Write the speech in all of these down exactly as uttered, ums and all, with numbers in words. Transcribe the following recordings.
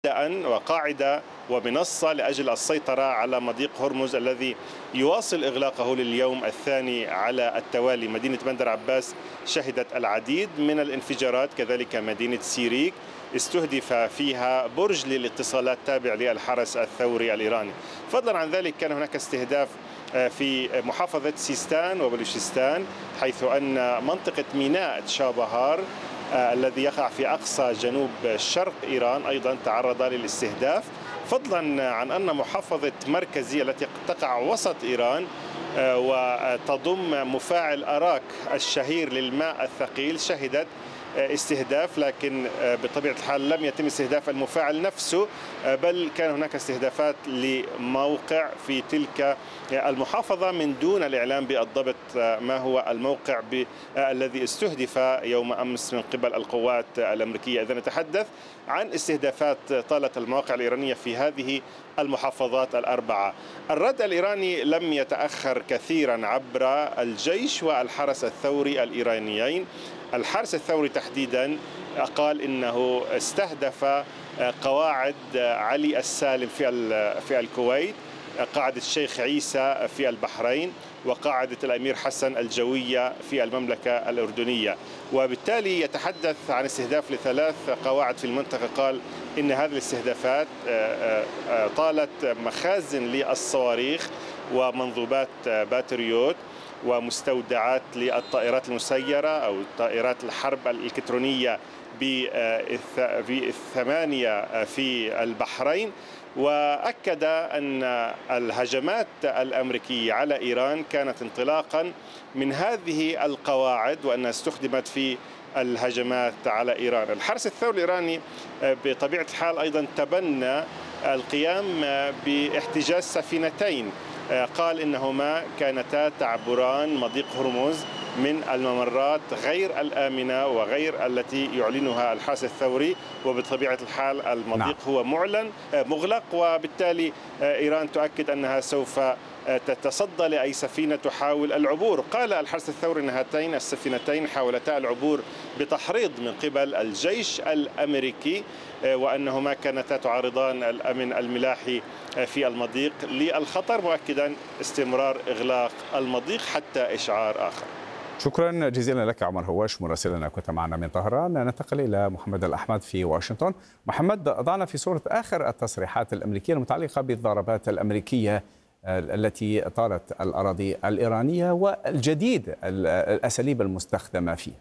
وقاعدة ومنصة لأجل السيطرة على مضيق هرمز الذي يواصل إغلاقه لليوم الثاني على التوالي. مدينة بندر عباس شهدت العديد من الانفجارات، كذلك مدينة سيريك استهدف فيها برج للاتصالات تابع للحرس الثوري الإيراني. فضلا عن ذلك كان هناك استهداف في محافظة سيستان وبلوشستان، حيث أن منطقة ميناء تشابهار الذي يقع في أقصى جنوب شرق إيران أيضا تعرض للاستهداف، فضلا عن أن محافظة مركزي التي تقع وسط إيران وتضم مفاعل أراك الشهير للماء الثقيل شهدت استهداف، لكن بطبيعة الحال لم يتم استهداف المفاعل نفسه، بل كان هناك استهدافات لموقع في تلك المحافظة من دون الإعلام بالضبط ما هو الموقع الذي استهدف يوم أمس من قبل القوات الأمريكية. إذا نتحدث عن استهدافات طالت المواقع الإيرانية في هذه المحافظات الأربعة. الرد الإيراني لم يتأخر كثيرا عبر الجيش والحرس الثوري الإيرانيين. الحرس الثوري تحديدا قال إنه استهدف قواعد علي السالم في في الكويت، قاعدة الشيخ عيسى في البحرين، وقاعدة الأمير حسن الجوية في المملكة الأردنية، وبالتالي يتحدث عن استهداف لثلاث قواعد في المنطقة. قال إن هذه الاستهدافات طالت مخازن للصواريخ ومنظومات باتريوت ومستودعات للطائرات المسيرة أو طائرات الحرب الإلكترونية بالثمانية في البحرين. وأكد أن الهجمات الأمريكية على إيران كانت انطلاقا من هذه القواعد وأنها استخدمت في الهجمات على إيران. الحرس الثوري الإيراني بطبيعة الحال أيضا تبنى القيام باحتجاز سفينتين، قال إنهما كانتا تعبران مضيق هرمز من الممرات غير الآمنة وغير التي يعلنها الحرس الثوري، وبطبيعة الحال المضيق نعم. هو معلن مغلق، وبالتالي إيران تؤكد أنها سوف تتصدى لأي سفينة تحاول العبور. قال الحرس الثوري أن هاتين السفينتين حاولتا العبور بتحريض من قبل الجيش الأمريكي، وأنهما كانتا تعارضان الأمن الملاحي في المضيق للخطر، مؤكدا استمرار إغلاق المضيق حتى إشعار آخر. شكرا جزيلا لك عمر هواش مراسلنا كنت معنا من طهران. ننتقل إلى محمد الأحمد في واشنطن. محمد، ضعنا في صورة آخر التصريحات الأمريكية المتعلقة بالضربات الأمريكية التي طالت الأراضي الإيرانية والجديد الأساليب المستخدمة فيه.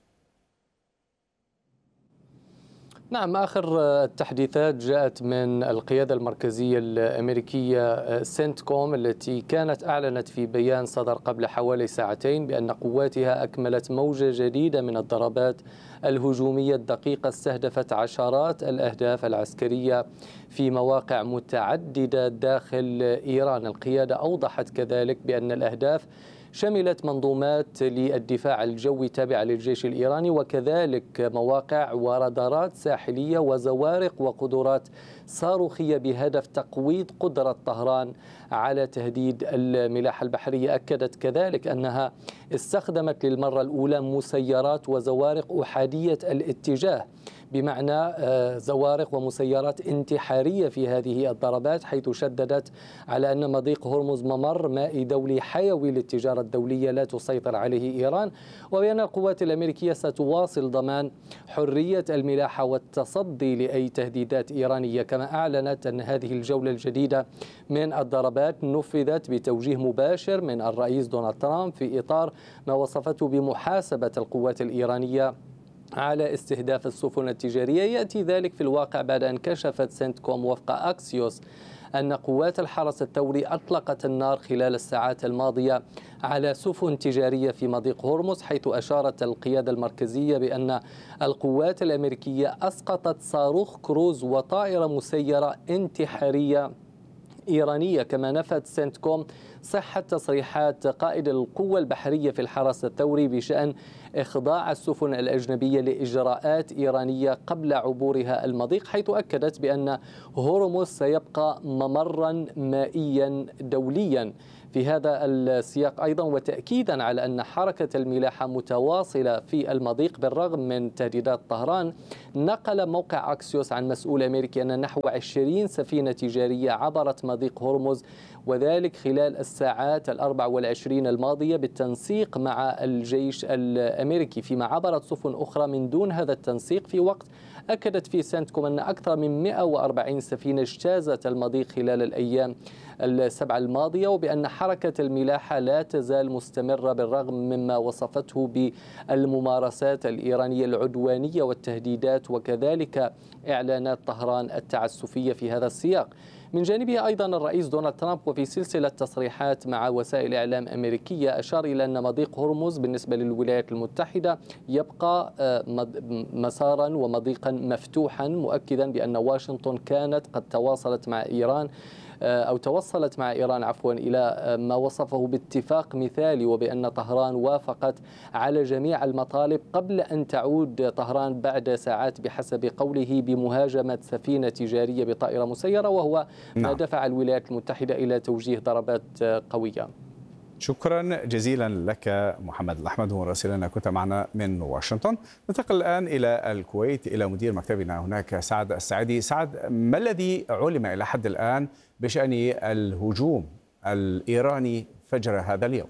نعم، آخر التحديثات جاءت من القيادة المركزية الأمريكية سنتكوم التي كانت أعلنت في بيان صدر قبل حوالي ساعتين بأن قواتها أكملت موجة جديدة من الضربات الهجومية الدقيقة استهدفت عشرات الأهداف العسكرية في مواقع متعددة داخل إيران. القيادة أوضحت كذلك بأن الأهداف شملت منظومات للدفاع الجوي تابعة للجيش الإيراني، وكذلك مواقع ورادارات ساحلية وزوارق وقدرات صاروخية بهدف تقويض قدرة طهران على تهديد الملاحة البحرية. أكدت كذلك أنها استخدمت للمرة الأولى مسيرات وزوارق أحادية الاتجاه، بمعنى زوارق ومسيرات انتحارية في هذه الضربات، حيث شددت على أن مضيق هرمز ممر مائي دولي حيوي للتجارة الدولية لا تسيطر عليه إيران، وبأن القوات الأمريكية ستواصل ضمان حرية الملاحة والتصدي لأي تهديدات إيرانية. كما أعلنت أن هذه الجولة الجديدة من الضربات نفذت بتوجيه مباشر من الرئيس دونالد ترامب في إطار ما وصفته بمحاسبة القوات الإيرانية على استهداف السفن التجارية. يأتي ذلك في الواقع بعد أن كشفت سنتكوم وفق أكسيوس أن قوات الحرس الثوري أطلقت النار خلال الساعات الماضية على سفن تجارية في مضيق هرمز، حيث أشارت القيادة المركزية بأن القوات الأمريكية أسقطت صاروخ كروز وطائرة مسيرة انتحارية إيرانية. كما نفت سنتكوم صحة تصريحات قائد القوة البحرية في الحرس الثوري بشأن إخضاع السفن الأجنبية لإجراءات إيرانية قبل عبورها المضيق، حيث أكدت بأن هرمز سيبقى ممرا مائيا دوليا. في هذا السياق أيضا، وتأكيدا على أن حركة الملاحة متواصلة في المضيق بالرغم من تهديدات طهران، نقل موقع أكسيوس عن مسؤول أمريكي أن نحو عشرين سفينة تجارية عبرت مضيق هرمز، وذلك خلال الساعات الأربع والعشرين الماضية بالتنسيق مع الجيش الأمريكي، فيما عبرت سفن أخرى من دون هذا التنسيق، في وقت أكدت في سنتكوم أن أكثر من مئة وأربعين سفينة اجتازت المضيق خلال الأيام السبعة الماضية، وبأن حركة الملاحة لا تزال مستمرة بالرغم مما وصفته بالممارسات الإيرانية العدوانية والتهديدات، وكذلك إعلانات طهران التعسفية في هذا السياق. من جانبه أيضا الرئيس دونالد ترامب وفي سلسلة تصريحات مع وسائل إعلام أمريكية أشار إلى أن مضيق هرمز بالنسبة للولايات المتحدة يبقى مسارا ومضيقا مفتوحا، مؤكدا بأن واشنطن كانت قد تواصلت مع إيران أو توصلت مع إيران عفوا إلى ما وصفه باتفاق مثالي، وبأن طهران وافقت على جميع المطالب قبل أن تعود طهران بعد ساعات بحسب قوله بمهاجمة سفينة تجارية بطائرة مسيرة، وهو ما نعم. دفع الولايات المتحدة إلى توجيه ضربات قوية. شكرا جزيلا لك محمد الأحمد مراسلنا كنت معنا من واشنطن. ننتقل الآن إلى الكويت إلى مدير مكتبنا هناك سعد السعيدي. سعد، ما الذي علم إلى حد الآن بشأن الهجوم الإيراني فجر هذا اليوم؟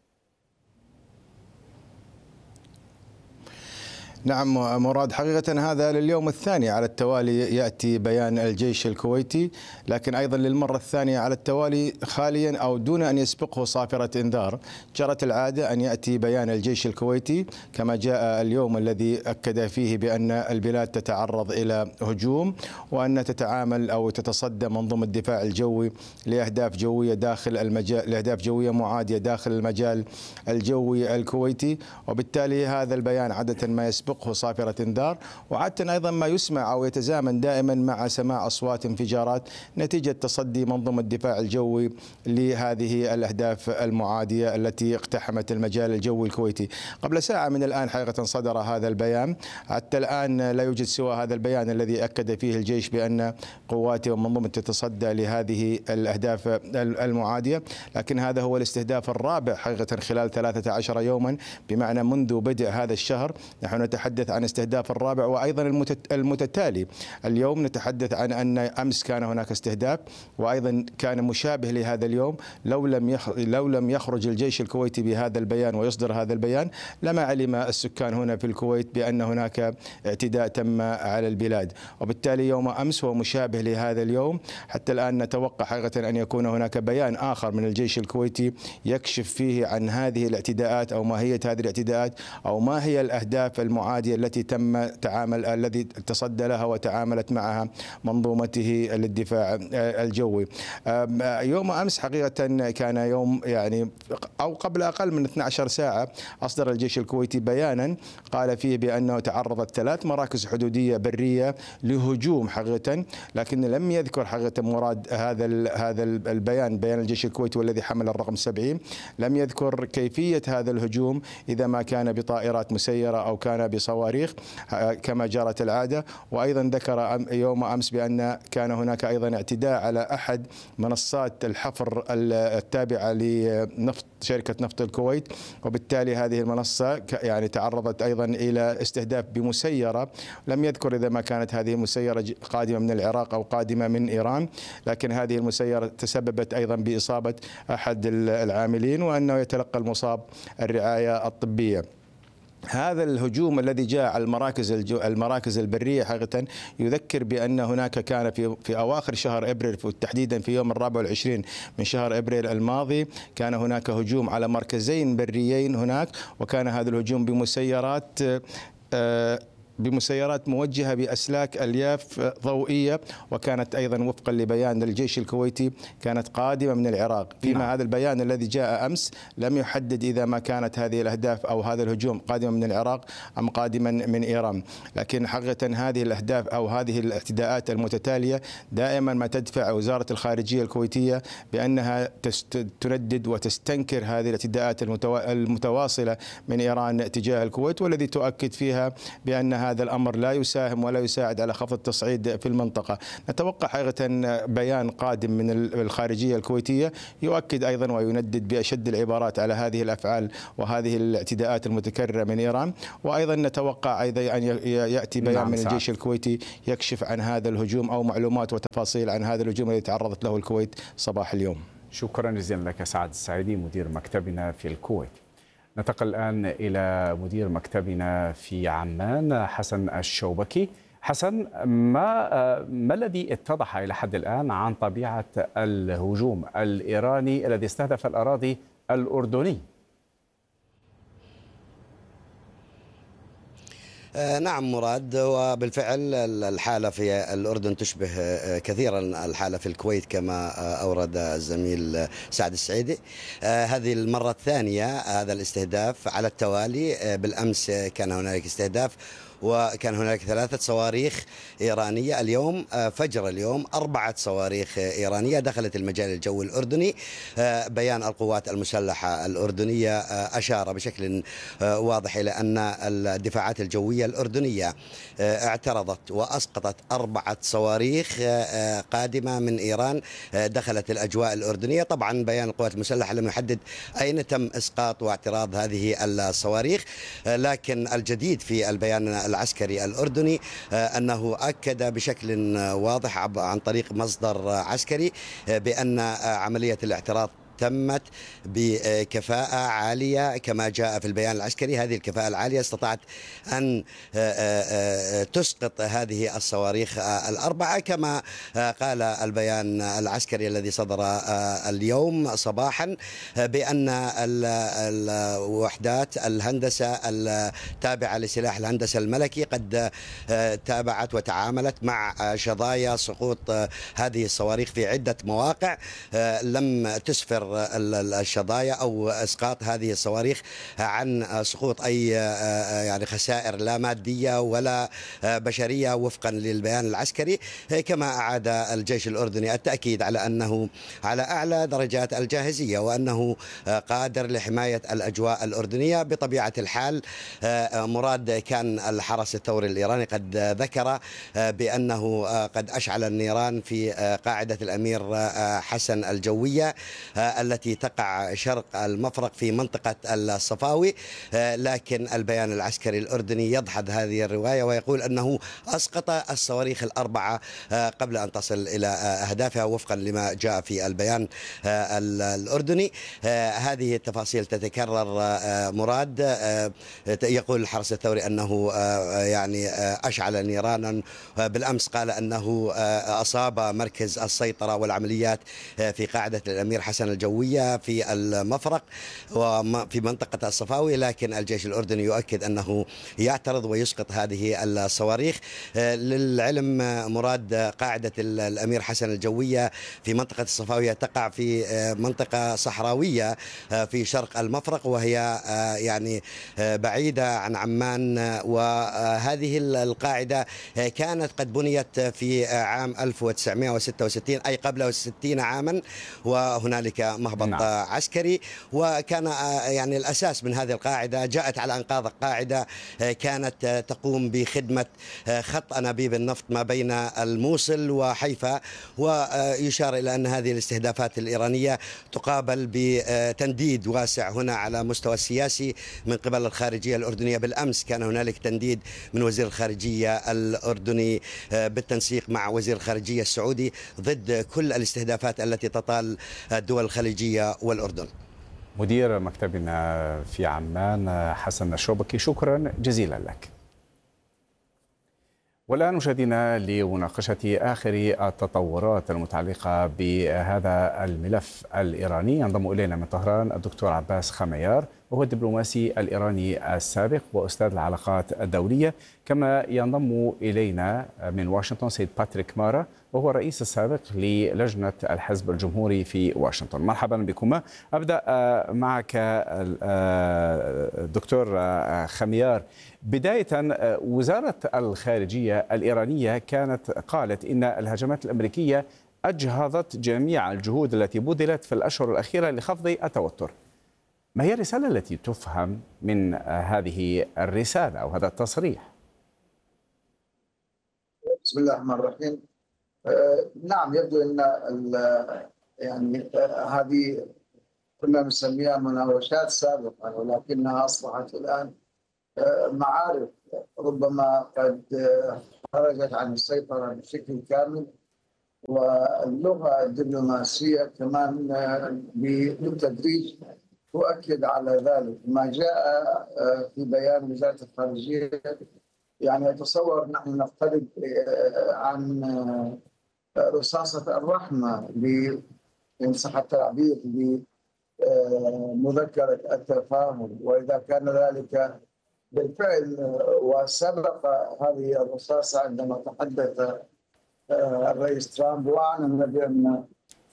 نعم مراد، حقيقة هذا لليوم الثاني على التوالي يأتي بيان الجيش الكويتي، لكن أيضا للمرة الثانية على التوالي خاليا أو دون أن يسبقه صافرة إنذار. جرت العادة أن يأتي بيان الجيش الكويتي كما جاء اليوم الذي أكد فيه بأن البلاد تتعرض إلى هجوم، وأن تتعامل أو تتصدى منظومة الدفاع الجوي لأهداف جوية داخل المجال لأهداف جوية معادية داخل المجال الجوي الكويتي. وبالتالي هذا البيان عادة ما يسبق صافرة انذار، وعادة أيضا ما يسمع أو يتزامن دائما مع سماع أصوات انفجارات نتيجة تصدي منظومة الدفاع الجوي لهذه الأهداف المعادية التي اقتحمت المجال الجوي الكويتي. قبل ساعة من الآن حقيقة صدر هذا البيان، حتى الآن لا يوجد سوى هذا البيان الذي أكد فيه الجيش بأن قواته ومنظومة تتصدى لهذه الأهداف المعادية، لكن هذا هو الاستهداف الرابع حقيقة خلال ثلاثة عشر يوما، بمعنى منذ بدء هذا الشهر نحن نتحدث عن استهداف الرابع، وأيضا المتتالي. اليوم نتحدث عن أن أمس كان هناك استهداف، وأيضا كان مشابه لهذا اليوم. لو لم لو لم يخرج الجيش الكويتي بهذا البيان ويصدر هذا البيان لما علم السكان هنا في الكويت بأن هناك اعتداء تم على البلاد، وبالتالي يوم أمس هو مشابه لهذا اليوم. حتى الآن نتوقع حقيقة أن يكون هناك بيان آخر من الجيش الكويتي يكشف فيه عن هذه الاعتداءات أو ماهية هذه الاعتداءات أو ما هي الأهداف المعادية التي تم تعامل الذي تصدى لها وتعاملت معها منظومته للدفاع الجوي. يوم أمس حقيقة كان يوم يعني أو قبل أقل من اثنتي عشرة ساعة أصدر الجيش الكويتي بيانا قال فيه بأنه تعرضت ثلاث مراكز حدودية برية لهجوم حقيقة، لكن لم يذكر حقيقة مراد هذا هذا البيان بيان الجيش الكويتي والذي حمل الرقم سبعين، لم يذكر كيفية هذا الهجوم إذا ما كان بطائرات مسيرة أو كان بصواريخ كما جرت العادة. وأيضا ذكر يوم أمس بأن كان هناك أيضا اعتداء على أحد منصات الحفر التابعة لنفط شركة نفط الكويت، وبالتالي هذه المنصة يعني تعرضت أيضا إلى استهداف بمسيرة. لم يذكر إذا ما كانت هذه المسيرة قادمة من العراق أو قادمة من إيران، لكن هذه المسيرة تسببت أيضا بإصابة أحد العاملين وأنه يتلقى المصاب الرعاية الطبية. هذا الهجوم الذي جاء على المراكز المراكز البريه حقيقه يذكر بان هناك كان في في اواخر شهر ابريل تحديدا في يوم الرابع والعشرين من شهر ابريل الماضي كان هناك هجوم على مركزين بريين هناك، وكان هذا الهجوم بمسيرات بمسيرات موجهة بأسلاك ألياف ضوئية، وكانت أيضا وفقا لبيان الجيش الكويتي كانت قادمة من العراق. فيما نعم. هذا البيان الذي جاء أمس لم يحدد إذا ما كانت هذه الأهداف أو هذا الهجوم قادمة من العراق أم قادما من إيران، لكن حقيقة هذه الأهداف أو هذه الاعتداءات المتتالية دائما ما تدفع وزارة الخارجية الكويتية بأنها تندد وتستنكر هذه الاعتداءات المتواصلة من إيران تجاه الكويت، والذي تؤكد فيها بأن هذا الأمر لا يساهم ولا يساعد على خفض التصعيد في المنطقة. نتوقع حقيقة بيان قادم من الخارجية الكويتية يؤكد أيضا ويندد بأشد العبارات على هذه الأفعال وهذه الاعتداءات المتكررة من إيران، وأيضا نتوقع أيضا أن يأتي بيان نعم من سعد. الجيش الكويتي يكشف عن هذا الهجوم أو معلومات وتفاصيل عن هذا الهجوم الذي تعرضت له الكويت صباح اليوم. شكرا جزيلا لك سعد السعيدي مدير مكتبنا في الكويت. ننتقل الآن إلى مدير مكتبنا في عمان حسن الشوبكي. حسن، ما ما الذي اتضح إلى حد الآن عن طبيعة الهجوم الإيراني الذي استهدف الأراضي الأردنية؟ نعم مراد، وبالفعل الحالة في الأردن تشبه كثيرا الحالة في الكويت كما أورد الزميل سعد السعيدي. هذه المرة الثانية هذا الاستهداف على التوالي. بالأمس كان هنالك استهداف وكان هناك ثلاثة صواريخ إيرانية. اليوم فجر اليوم أربعة صواريخ إيرانية دخلت المجال الجوي الأردني. بيان القوات المسلحة الأردنية أشار بشكل واضح إلى أن الدفاعات الجوية الأردنية اعترضت وأسقطت أربعة صواريخ قادمة من إيران دخلت الأجواء الأردنية. طبعا بيان القوات المسلحة لم يحدد أين تم إسقاط واعتراض هذه الصواريخ، لكن الجديد في البيان العسكري الأردني أنه أكد بشكل واضح عن طريق مصدر عسكري بأن عملية الاعتراض تمت بكفاءة عالية كما جاء في البيان العسكري. هذه الكفاءة العالية استطاعت أن تسقط هذه الصواريخ الأربعة كما قال البيان العسكري الذي صدر اليوم صباحا بأن الوحدات الهندسة التابعة لسلاح الهندسة الملكي قد تابعت وتعاملت مع شظايا سقوط هذه الصواريخ في عدة مواقع. لم تسفر الشظايا أو إسقاط هذه الصواريخ عن سقوط أي يعني خسائر لا مادية ولا بشرية وفقا للبيان العسكري. كما أعاد الجيش الأردني التأكيد على أنه على أعلى درجات الجاهزية وأنه قادر لحماية الأجواء الأردنية. بطبيعة الحال مراد كان الحرس الثوري الإيراني قد ذكر بأنه قد أشعل النيران في قاعدة الأمير حسن الجوية التي تقع شرق المفرق في منطقة الصفاوي، لكن البيان العسكري الأردني يدحض هذه الرواية ويقول أنه أسقط الصواريخ الأربعة قبل أن تصل إلى أهدافها وفقا لما جاء في البيان الأردني. هذه التفاصيل تتكرر مراد. يقول الحرس الثوري أنه يعني أشعل نيرانا. بالأمس قال أنه أصاب مركز السيطرة والعمليات في قاعدة الأمير حسن الجوية في المفرق وفي منطقة الصفاوي، لكن الجيش الأردني يؤكد أنه يعترض ويسقط هذه الصواريخ. للعلم مراد قاعدة الأمير حسن الجوية في منطقة الصفاوية تقع في منطقة صحراوية في شرق المفرق وهي يعني بعيدة عن عمان، وهذه القاعدة كانت قد بنيت في عام ألف وتسعمائة وستة وستين أي قبل ستين عاما، وهنالك مهبط نعم. عسكري، وكان يعني الأساس من هذه القاعدة جاءت على أنقاض قاعدة كانت تقوم بخدمة خط أنابيب النفط ما بين الموصل وحيفا. ويشار إلى أن هذه الاستهدافات الإيرانية تقابل بتنديد واسع هنا على مستوى السياسي من قبل الخارجية الأردنية. بالأمس كان هنالك تنديد من وزير الخارجية الأردني بالتنسيق مع وزير الخارجية السعودي ضد كل الاستهدافات التي تطال الدول الخليجية والأردن. مدير مكتبنا في عمان حسن الشوبكي، شكرا جزيلا لك. والآن مشاهدينا لمناقشة آخر التطورات المتعلقة بهذا الملف الإيراني ينضم إلينا من طهران الدكتور عباس خميار، وهو الدبلوماسي الإيراني السابق وأستاذ العلاقات الدولية. كما ينضم إلينا من واشنطن سيد باتريك مارا، وهو الرئيس السابق للجنة الحزب الجمهوري في واشنطن. مرحبا بكما. أبدأ معك دكتور خميار. بداية، وزارة الخارجية الإيرانية كانت قالت إن الهجمات الأمريكية أجهضت جميع الجهود التي بذلت في الأشهر الأخيرة لخفض التوتر. ما هي الرسالة التي تفهم من هذه الرسالة أو هذا التصريح؟ بسم الله الرحمن الرحيم. نعم، يبدو أن يعني هذه كنا نسميها مناوشات سابقا، ولكنها أصبحت الآن معارف ربما قد خرجت عن السيطرة بشكل كامل. واللغة الدبلوماسية كمان بالتدريج تؤكد على ذلك. ما جاء في بيان وزارة الخارجية يعني أتصور نحن نقترب عن رصاصة الرحمة إن صح التعبير بمذكرة التفاهم، وإذا كان ذلك بالفعل وسبق هذه الرصاصة عندما تحدث الرئيس ترامب واعلن بأن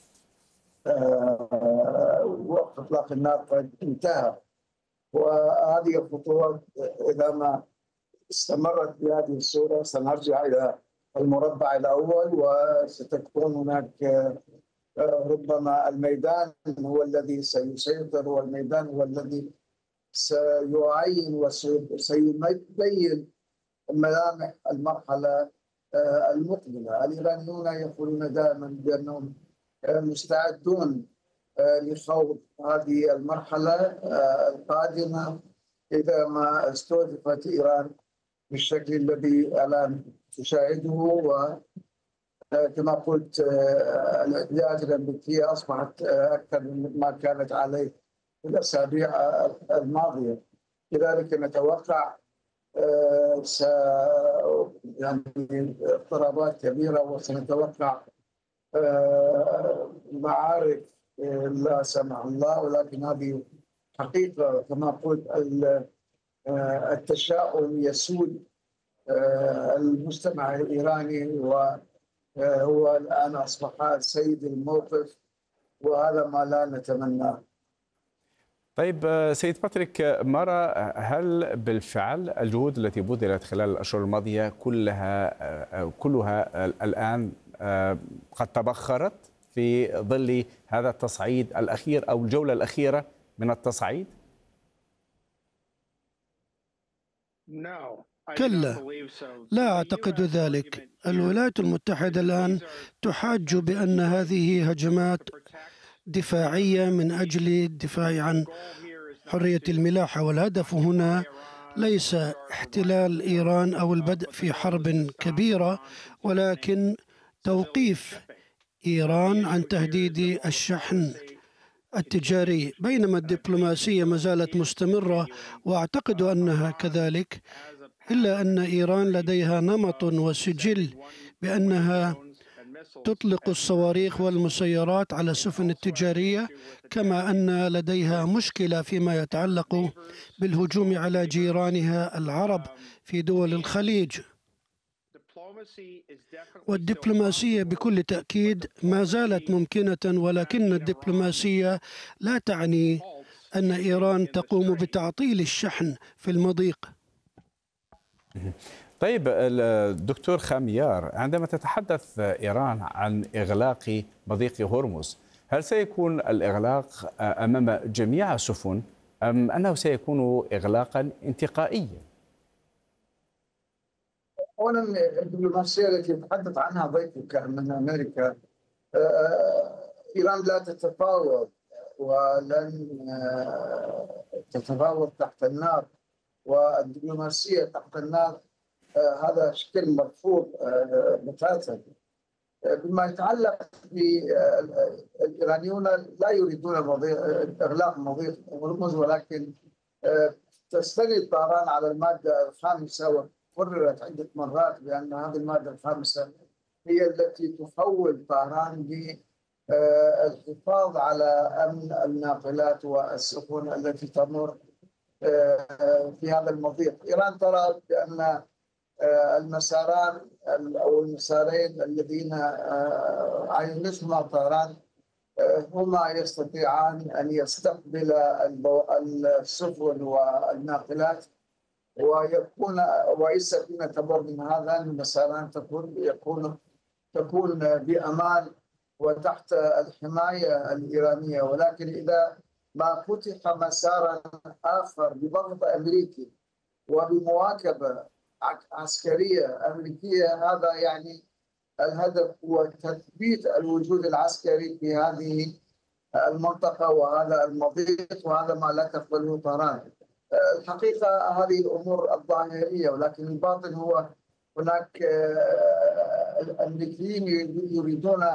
وقت إطلاق النار قد انتهى. وهذه الخطوات إذا ما استمرت بهذه الصورة سنرجع إلى المربع الأول، وستكون هناك ربما الميدان هو الذي سيسيطر، والميدان هو الذي سيعين وسيبين ملامح المرحلة المقبلة. الإيرانيون يقولون دائما بأنهم مستعدون لخوض هذه المرحلة القادمة إذا ما استهدفت إيران بالشكل الذي الآن تشاهده. وكما قلت الاحتياجات الأمريكية أصبحت أكثر من ما كانت عليه في الأسابيع الماضية. لذلك نتوقع س يعني اضطرابات كبيرة، وسنتوقع معارك لا سمح الله. ولكن هذه حقيقة كما قلت، التشاؤم يسود المجتمع الإيراني، وهو الآن أصبح سيد الموقف، وهذا ما لا نتمناه. طيب سيد باتريك مارا، هل بالفعل الجهود التي بذلت خلال الأشهر الماضية كلها كلها الآن قد تبخرت في ظل هذا التصعيد الأخير أو الجولة الأخيرة من التصعيد؟ كلا، لا أعتقد ذلك. الولايات المتحدة الآن تحاج بأن هذه هجمات دفاعية من أجل الدفاع عن حرية الملاحة، والهدف هنا ليس احتلال إيران أو البدء في حرب كبيرة، ولكن توقيف إيران عن تهديد الشحن التجاري، بينما الدبلوماسية ما زالت مستمرة وأعتقد أنها كذلك، إلا أن إيران لديها نمط وسجل بأنها تطلق الصواريخ والمسيرات على السفن التجارية، كما أن لديها مشكلة فيما يتعلق بالهجوم على جيرانها العرب في دول الخليج. والدبلوماسية بكل تأكيد ما زالت ممكنة، ولكن الدبلوماسية لا تعني أن إيران تقوم بتعطيل الشحن في المضيق. طيب الدكتور خاميار، عندما تتحدث إيران عن إغلاق مضيق هرمز، هل سيكون الإغلاق أمام جميع السفن أم أنه سيكون إغلاقا انتقائيا؟ أولا الدبلوماسية التي يتحدث عنها ضيفك من أمريكا، إيران لا تتفاوض ولن تتفاوض تحت النار، والدبلوماسية تحت النار هذا شكل مرفوض بتاتا. بما يتعلق بالإيرانيون لا يريدون إغلاق مضيق هرمز، ولكن تستند طهران على المادة الخامسة، وقررت عدة مرات بأن هذه المادة الخامسة هي التي تحول طهران بالحفاظ على أمن الناقلات والسفن التي تمر في هذا المضيق. إيران ترى بأن المساران أو المسارين الذين عينتهما طهران هما يستطيعان أن يستقبل السفن والناقلات، ويكون والسفينة تمر من هذان المساران تكون يكون تكون بأمان وتحت الحماية الإيرانية. ولكن إذا ما فتح مسارا آخر بضغط أمريكي وبمواكبة عسكرية أمريكية، هذا يعني الهدف هو تثبيت الوجود العسكري في هذه المنطقة وهذا المضيق، وهذا ما لا تقبله طهران. الحقيقة هذه الأمور الظاهرية، ولكن الباطن هو هناك الأمريكيين يريدون